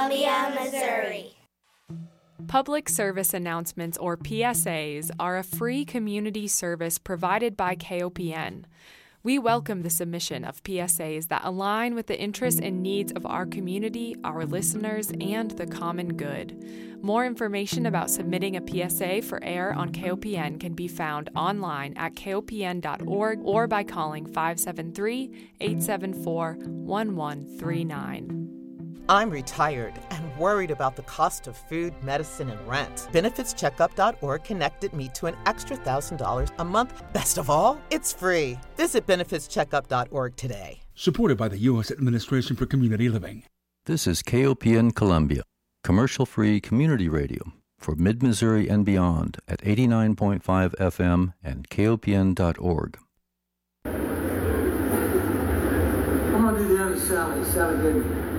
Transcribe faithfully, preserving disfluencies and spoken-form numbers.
Columbia, Missouri. Public service announcements, or P S As, are a free community service provided by K O P N. We welcome the submission of P S As that align with the interests and needs of our community, our listeners, and the common good. More information about submitting a P S A for air on K O P N can be found online at K O P N dot org or by calling five seven three, eight seven four, one one three nine. I'm retired and worried about the cost of food, medicine, and rent. Benefits Checkup dot org connected me to an extra one thousand dollars a month. Best of all, it's free. Visit Benefits Checkup dot org today. Supported by the U S Administration for Community Living. This is K O P N Columbia, commercial-free community radio for Mid-Missouri and beyond at eighty-nine point five F M and K O P N dot org. I'm going to do the other Sally. Sally gave me